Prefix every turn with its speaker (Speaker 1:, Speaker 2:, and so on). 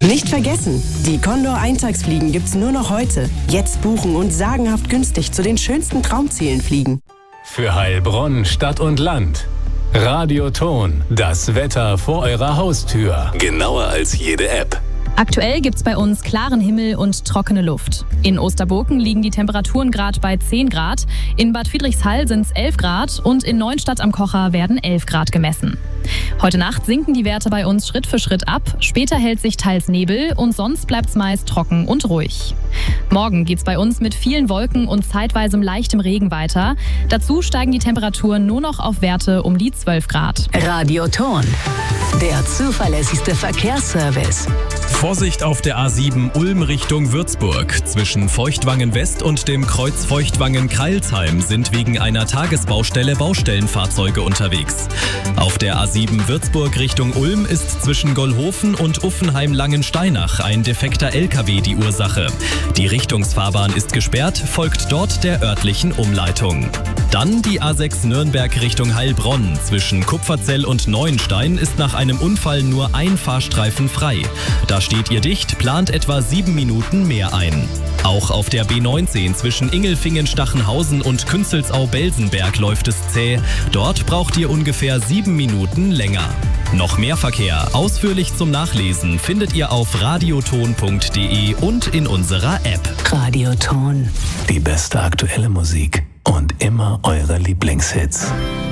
Speaker 1: Nicht vergessen, die Condor Eintagsfliegen gibt's nur noch heute. Jetzt buchen und sagenhaft günstig zu den schönsten Traumzielen fliegen.
Speaker 2: Für Heilbronn, Stadt und Land. Radioton, das Wetter vor eurer Haustür. Genauer als jede App.
Speaker 3: Aktuell gibt's bei uns klaren Himmel und trockene Luft. In Osterburken liegen die Temperaturen gerade bei 10 Grad, in Bad Friedrichshall sind's 11 Grad und in Neuenstadt am Kocher werden 11 Grad gemessen. Heute Nacht sinken die Werte bei uns Schritt für Schritt ab, später hält sich teils Nebel und sonst bleibt's meist trocken und ruhig. Morgen geht's bei uns mit vielen Wolken und zeitweise leichtem Regen weiter. Dazu steigen die Temperaturen nur noch auf Werte um die 12 Grad.
Speaker 4: Radioton, der zuverlässigste Verkehrsservice.
Speaker 5: Vorsicht auf der A7 Ulm Richtung Würzburg. Zwischen Feuchtwangen West und dem Kreuz Feuchtwangen-Kreilsheim sind wegen einer Tagesbaustelle Baustellenfahrzeuge unterwegs. Auf der A7 Würzburg Richtung Ulm ist zwischen Gollhofen und Uffenheim-Langensteinach ein defekter LKW die Ursache. Die Richtungsfahrbahn ist gesperrt, folgt dort der örtlichen Umleitung. Dann die A6 Nürnberg Richtung Heilbronn. Zwischen Kupferzell und Neuenstein ist nach einem Unfall nur ein Fahrstreifen frei. Da steht ihr dicht, plant etwa 7 Minuten mehr ein. Auch auf der B19 zwischen Ingelfingen-Stachenhausen und Künzelsau-Belsenberg läuft es zäh. Dort braucht ihr ungefähr 7 Minuten länger. Noch mehr Verkehr, ausführlich zum Nachlesen, findet ihr auf radioton.de und in unserer App.
Speaker 4: Radioton.
Speaker 6: Die beste aktuelle Musik und immer eure Lieblingshits.